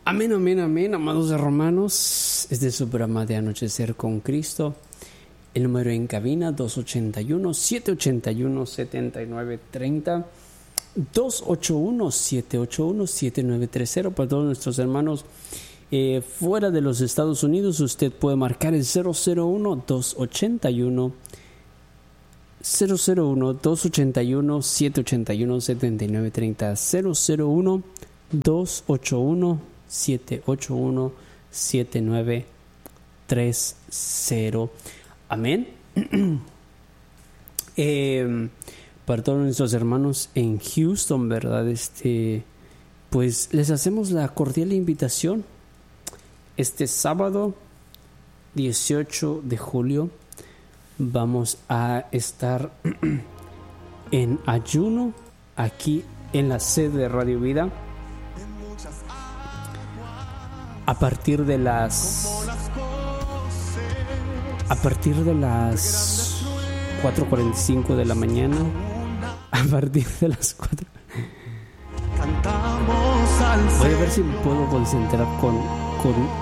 Amén, amén, amén, amados hermanos. Este es su programa de Anochecer con Cristo. El número en cabina 281-781-7930, 281-781-7930. Para todos nuestros hermanos fuera de los Estados Unidos, usted puede marcar el 001-281 001-281-781-7930, 001-281-781-7930. Amén. Para todos nuestros hermanos en Houston, ¿verdad? Pues les hacemos la cordial invitación. Este sábado 18 de julio vamos a estar en ayuno aquí en la sede de Radio Vida a partir de las 4:45 de la mañana. A partir de las 4. Voy a ver si me puedo concentrar con